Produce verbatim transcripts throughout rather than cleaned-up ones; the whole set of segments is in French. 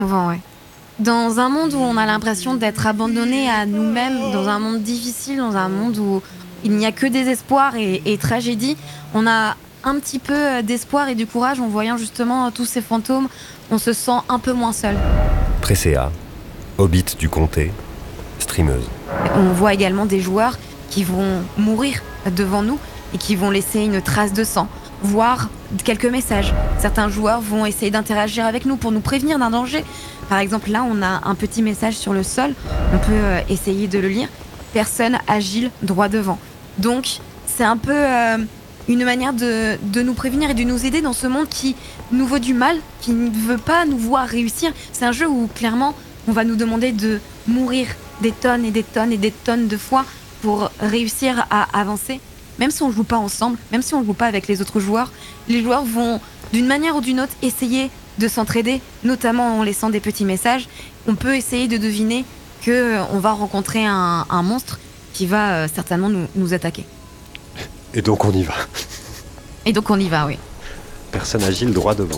Souvent, ouais. Dans un monde où on a l'impression d'être abandonné à nous-mêmes, dans un monde difficile, dans un monde où il n'y a que désespoir et et tragédie, on a un petit peu, heu, d'espoir et de courage en voyant justement, heu, tous ces fantômes. On se sent un peu moins seul. Presséa, hobbit du comté, streameuse. On voit également des joueurs qui vont mourir devant nous et qui vont laisser une trace de sang, voire quelques messages. Certains joueurs vont essayer d'interagir avec nous pour nous prévenir d'un danger. Par exemple, là, on a un petit message sur le sol. On peut euh, essayer de le lire. Personne agile droit devant. Donc, c'est un peu euh, une manière de, de nous prévenir et de nous aider dans ce monde qui nous veut du mal, qui ne veut pas nous voir réussir. C'est un jeu où, clairement, on va nous demander de mourir des tonnes et des tonnes et des tonnes de fois pour réussir à avancer. Même si on ne joue pas ensemble, même si on ne joue pas avec les autres joueurs, les joueurs vont, d'une manière ou d'une autre, essayer de s'entraider, notamment en laissant des petits messages. On peut essayer de deviner qu'on va rencontrer un, un monstre qui va euh, certainement nous, nous attaquer. Et donc on y va. Et donc on y va, oui. Personne agile droit devant.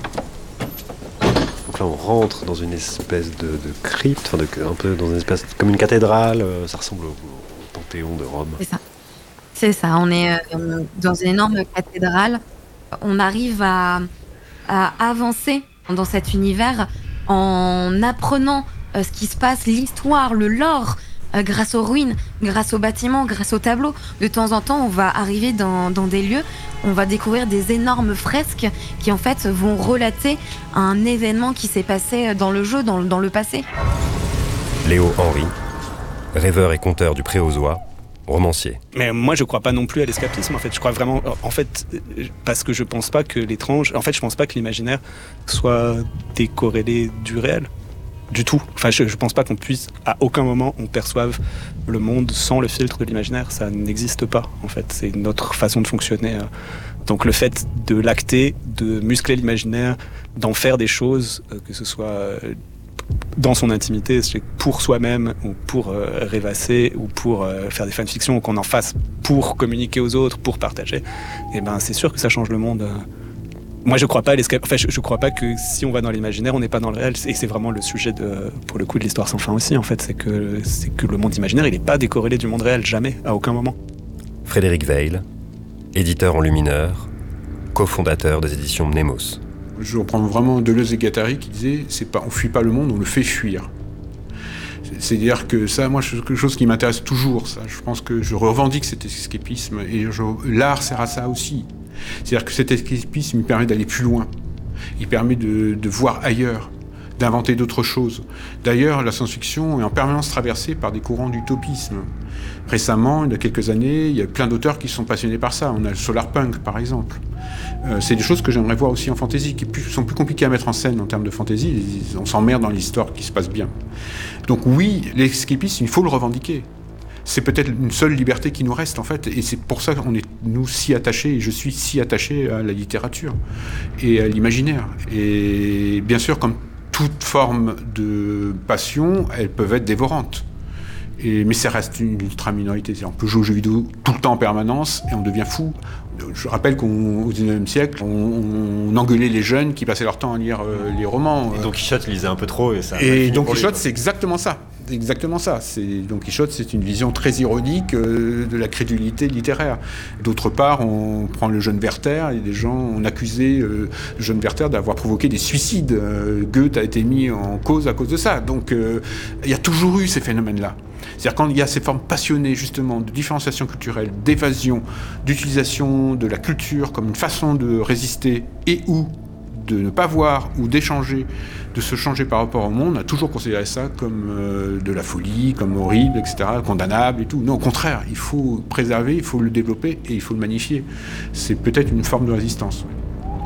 Donc là on rentre dans une espèce de, de crypte, enfin de, un peu dans une espèce comme une cathédrale, euh, ça ressemble au, au Panthéon de Rome. C'est ça. C'est ça, on est euh, dans une énorme cathédrale. On arrive à, à avancer dans cet univers en apprenant euh, ce qui se passe, l'histoire, le lore, euh, grâce aux ruines, grâce aux bâtiments, grâce aux tableaux. De temps en temps, on va arriver dans, dans des lieux, on va découvrir des énormes fresques qui en fait vont relater un événement qui s'est passé dans le jeu, dans, dans le passé. Léo Henry, rêveur et conteur du Préauzois, romancier. Mais moi, je crois pas non plus à l'escapisme. En fait, je crois vraiment, en fait, parce que je pense pas que l'étrange, en fait, je pense pas que l'imaginaire soit décorrélé du réel, du tout. Enfin, je, je pense pas qu'on puisse, à aucun moment, on perçoive le monde sans le filtre de l'imaginaire. Ça n'existe pas. En fait, c'est notre façon de fonctionner. Donc, le fait de l'acter, de muscler l'imaginaire, d'en faire des choses, que ce soit dans son intimité, pour soi-même, ou pour euh, rêvasser, ou pour euh, faire des fanfictions, ou qu'on en fasse pour communiquer aux autres, pour partager, et ben c'est sûr que ça change le monde. Moi, je crois pas à l'escape. Enfin, je, je crois pas que si on va dans l'imaginaire, on n'est pas dans le réel. Et c'est vraiment le sujet de, pour le coup, de l'histoire sans fin aussi. En fait, c'est que c'est que le monde imaginaire, il n'est pas décorrélé du monde réel, jamais, à aucun moment. Frédéric Weil, éditeur en Lumineur, cofondateur des éditions Mnemos. Je reprends vraiment Deleuze et Guattari qui disaient c'est pas, on fuit pas le monde, on le fait fuir. C'est-à-dire que ça, moi, c'est quelque chose qui m'intéresse toujours. Ça. Je pense que je revendique cet escapisme et je, l'art sert à ça aussi. C'est-à-dire que cet escapisme, il permet d'aller plus loin. Il permet de, de voir ailleurs, d'inventer d'autres choses. D'ailleurs, la science-fiction est en permanence traversée par des courants d'utopisme. Récemment, il y a quelques années, il y a plein d'auteurs qui sont passionnés par ça. On a le solarpunk, par exemple. Euh, c'est des choses que j'aimerais voir aussi en fantasy, qui plus, sont plus compliquées à mettre en scène en termes de fantasy. On s'emmerde dans l'histoire qui se passe bien. Donc oui, l'escapisme, il faut le revendiquer. C'est peut-être une seule liberté qui nous reste, en fait. Et c'est pour ça qu'on est, nous, si attachés, et je suis si attaché à la littérature et à l'imaginaire. Et bien sûr, comme toute forme de passion, elles peuvent être dévorantes. Et, mais ça reste une ultra minorité. On peut jouer aux jeux vidéo tout le temps en permanence et on devient fou. Je rappelle qu'au dix-neuvième siècle, on, on engueulait les jeunes qui passaient leur temps à lire euh, les romans. Et Don Quichotte lisait un peu trop et ça. Et Don Quichotte, c'est exactement ça. Exactement ça. C'est, Don Quichotte, c'est une vision très ironique euh, de la crédulité littéraire. D'autre part, on prend le jeune Werther et des gens ont accusé euh, le jeune Werther d'avoir provoqué des suicides. Euh, Goethe a été mis en cause à cause de ça. Donc, euh, il y a toujours eu ces phénomènes-là. C'est-à-dire quand il y a ces formes passionnées justement de différenciation culturelle, d'évasion, d'utilisation de la culture comme une façon de résister et ou de ne pas voir ou d'échanger, de se changer par rapport au monde, on a toujours considéré ça comme euh, de la folie, comme horrible, et cetera, condamnable et tout. Non, au contraire, il faut préserver, il faut le développer et il faut le magnifier. C'est peut-être une forme de résistance. Ouais.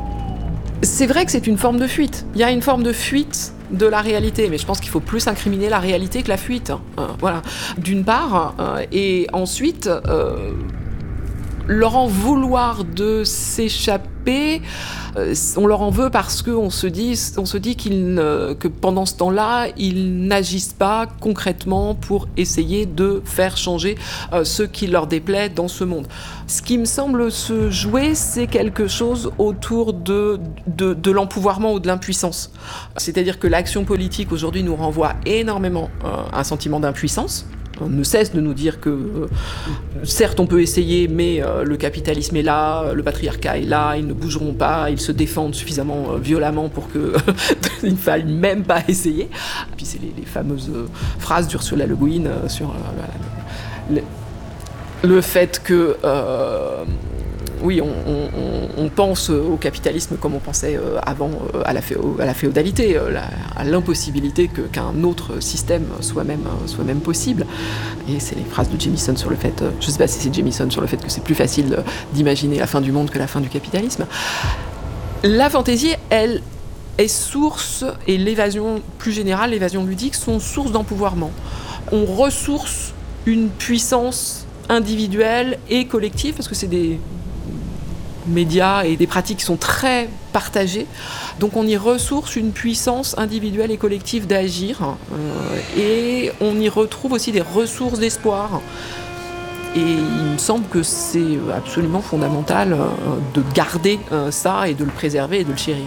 C'est vrai que c'est une forme de fuite. Il y a une forme de fuite de la réalité, mais je pense qu'il faut plus incriminer la réalité que la fuite. Euh, voilà, d'une part, euh, et ensuite, euh, leur en vouloir de s'échapper, euh, on leur en veut parce qu'on se dit, on se dit qu'ils ne, que pendant ce temps-là, ils n'agissent pas concrètement pour essayer de faire changer euh, ce qui leur déplaît dans ce monde. Ce qui me semble se jouer, c'est quelque chose autour de, de, de l'empouvoirment ou de l'impuissance. C'est-à-dire que l'action politique aujourd'hui nous renvoie énormément euh, à un sentiment d'impuissance. On ne cesse de nous dire que, euh, certes, on peut essayer, mais euh, le capitalisme est là, le patriarcat est là, ils ne bougeront pas, ils se défendent suffisamment euh, violemment pour qu'il ne faille même pas essayer. Et puis c'est les, les fameuses euh, phrases d'Ursula Le Guin euh, sur euh, le, le fait que... Euh, Oui, on, on, on pense au capitalisme comme on pensait avant à la, féo, à la féodalité, à l'impossibilité que, qu'un autre système soit même, soit même possible. Et c'est les phrases de Jamieson sur le fait, je ne sais pas si c'est Jamieson, sur le fait que c'est plus facile d'imaginer la fin du monde que la fin du capitalisme. La fantaisie, elle, est source, et l'évasion plus générale, l'évasion ludique, sont source d'empouvoirment. On ressource une puissance individuelle et collective, parce que c'est des médias et des pratiques qui sont très partagées. Donc on y ressource une puissance individuelle et collective d'agir. Euh, et on y retrouve aussi des ressources d'espoir. Et il me semble que c'est absolument fondamental euh, de garder euh, ça et de le préserver et de le chérir.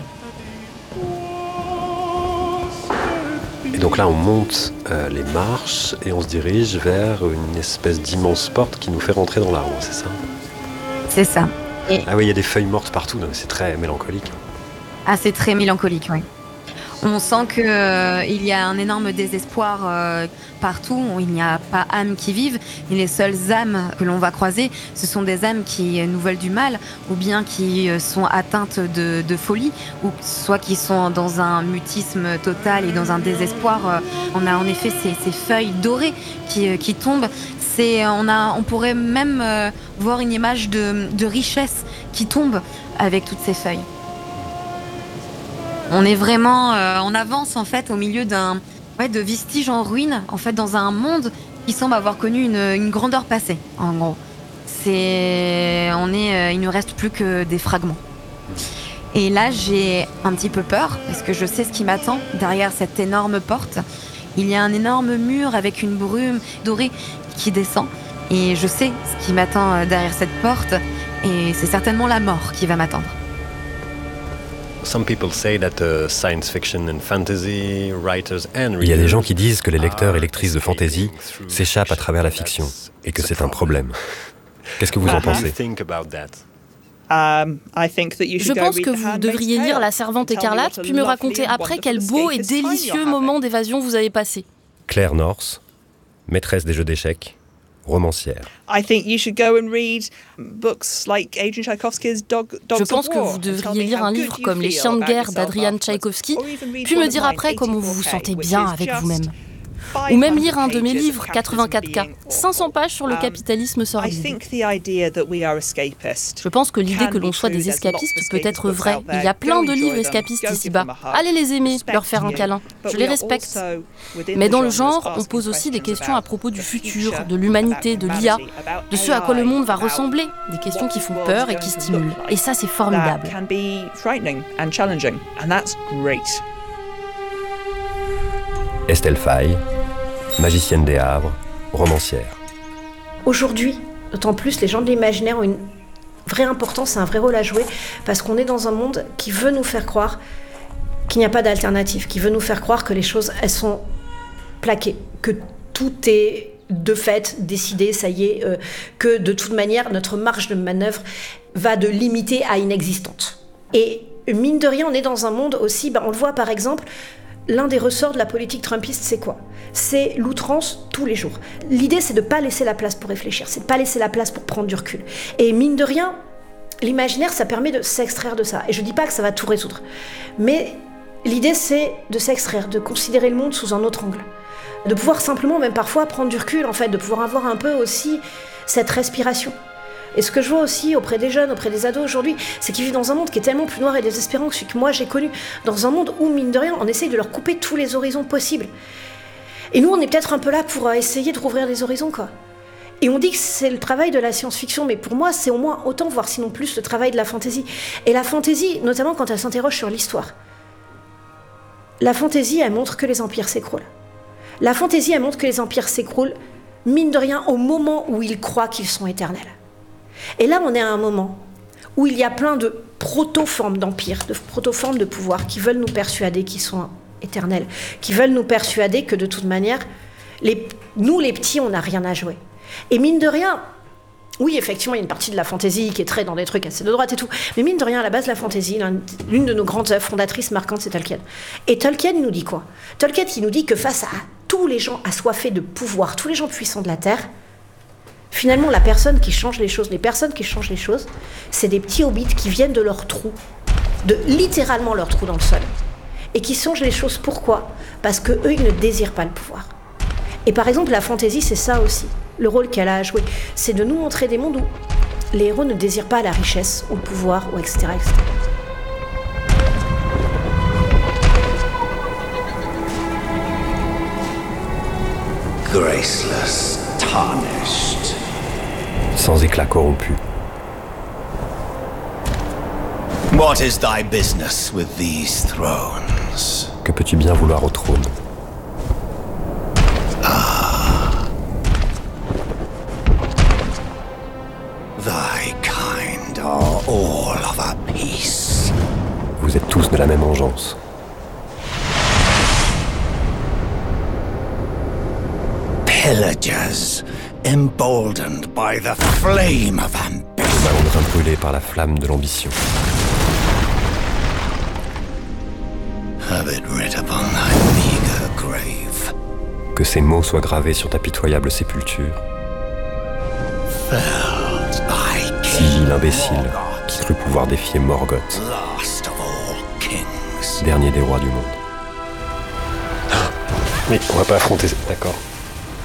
Et donc là, on monte euh, les marches et on se dirige vers une espèce d'immense porte qui nous fait rentrer dans l'arbre, c'est ça ? C'est ça. Et... Ah oui, il y a des feuilles mortes partout, donc c'est très mélancolique. Ah, c'est très mélancolique, oui. On sent qu'il euh, y a un énorme désespoir euh, partout, il n'y a pas âme qui vive, et les seules âmes que l'on va croiser, ce sont des âmes qui nous veulent du mal, ou bien qui euh, sont atteintes de, de folie, ou soit qui sont dans un mutisme total et dans un désespoir. Euh, on a en effet ces, ces feuilles dorées qui, euh, qui tombent. C'est, on, a, on pourrait même euh, voir une image de, de richesse qui tombe avec toutes ces feuilles. On est vraiment, euh, on avance en fait au milieu d'un, ouais, de vestiges en ruine, en fait dans un monde qui semble avoir connu une, une grandeur passée. En gros, c'est, on est, euh, il ne reste plus que des fragments. Et là, j'ai un petit peu peur parce que je sais ce qui m'attend derrière cette énorme porte. Il y a un énorme mur avec une brume dorée qui descend, et je sais ce qui m'attend derrière cette porte, et c'est certainement la mort qui va m'attendre. Some people say that uh, science fiction and fantasy writers and readers. Il y a des gens qui disent que les lecteurs et lectrices de fantasy s'échappent à travers la fiction et que c'est un problème. Qu'est-ce que vous en pensez ? Je pense que vous devriez lire La Servante écarlate, puis me raconter après quel beau et délicieux moment d'évasion vous avez passé. Claire North, maîtresse des jeux d'échecs, romancière. Je pense que vous devriez lire un livre comme Les Chiens de guerre d'Adrian Tchaïkovski, puis me dire après comment vous vous sentez bien avec vous-même. Ou même lire un de mes livres, quatre-vingt-quatre K, cinq cents pages sur le capitalisme sordide. Je pense que l'idée que l'on soit des escapistes peut être vraie. Il y a plein de livres escapistes ici-bas. Allez les aimer, leur faire un câlin. Je les respecte. Mais dans le genre, on pose aussi des questions à propos du futur, de l'humanité, de l'I A, de ce à quoi le monde va ressembler. Des questions qui font peur et qui stimulent. Et ça, c'est formidable. Estelle Faye, magicienne des Havres, romancière. Aujourd'hui, d'autant plus, les gens de l'imaginaire ont une vraie importance et un vrai rôle à jouer, parce qu'on est dans un monde qui veut nous faire croire qu'il n'y a pas d'alternative, qui veut nous faire croire que les choses, elles sont plaquées, que tout est de fait décidé, ça y est, euh, que de toute manière, notre marge de manœuvre va de limitée à inexistante. Et mine de rien, on est dans un monde aussi, ben, on le voit par exemple, l'un des ressorts de la politique trumpiste, c'est quoi ? C'est l'outrance tous les jours. L'idée, c'est de ne pas laisser la place pour réfléchir, c'est de ne pas laisser la place pour prendre du recul. Et mine de rien, l'imaginaire, ça permet de s'extraire de ça. Et je ne dis pas que ça va tout résoudre. Mais l'idée, c'est de s'extraire, de considérer le monde sous un autre angle. De pouvoir simplement, même parfois, prendre du recul, en fait, de pouvoir avoir un peu aussi cette respiration. Et ce que je vois aussi auprès des jeunes, auprès des ados aujourd'hui, c'est qu'ils vivent dans un monde qui est tellement plus noir et désespérant que celui que moi j'ai connu. Dans un monde où, mine de rien, on essaye de leur couper tous les horizons possibles. Et nous, on est peut-être un peu là pour essayer de rouvrir des horizons, quoi. Et on dit que c'est le travail de la science-fiction, mais pour moi, c'est au moins autant, voire sinon plus, le travail de la fantaisie. Et la fantaisie, notamment quand elle s'interroge sur l'histoire, la fantaisie, elle montre que les empires s'écroulent. La fantaisie, elle montre que les empires s'écroulent, mine de rien, au moment où ils croient qu'ils sont éternels. Et là, on est à un moment où il y a plein de proto-formes d'empires, de proto-formes de pouvoir qui veulent nous persuader qu'ils sont éternels, qui veulent nous persuader que de toute manière, les, nous les petits, on n'a rien à jouer. Et mine de rien, oui, effectivement, il y a une partie de la fantaisie qui est très dans des trucs assez de droite et tout, mais mine de rien, à la base, la fantaisie, l'une de nos grandes œuvres fondatrices marquantes, c'est Tolkien. Et Tolkien nous dit quoi? Tolkien, il nous dit que face à tous les gens assoiffés de pouvoir, tous les gens puissants de la Terre, finalement, la personne qui change les choses, les personnes qui changent les choses, c'est des petits hobbits qui viennent de leur trou, de littéralement leur trou dans le sol, et qui changent les choses. Pourquoi? Parce que eux, ils ne désirent pas le pouvoir. Et par exemple, la fantaisie, c'est ça aussi. Le rôle qu'elle a à jouer, c'est de nous montrer des mondes où les héros ne désirent pas la richesse, ou le pouvoir, ou et cetera, et cetera. Graceless, tarnished. Sans éclat corrompu. What is thy business with these thrones? Que peux-tu bien vouloir au trône? Ah. Thy kind are all of a piece. Vous êtes tous de la même engeance. Pillagers, emboldened by the flame of ambition. Malandrins brûlés par la flamme de l'ambition. Have it writ upon thy meager grave. Que ces mots soient gravés sur ta pitoyable sépulture. Felled by Sigil imbécile qui crut pouvoir défier Morgoth, last of all kings. Dernier des rois du monde. Mais on va pas affronter, d'accord.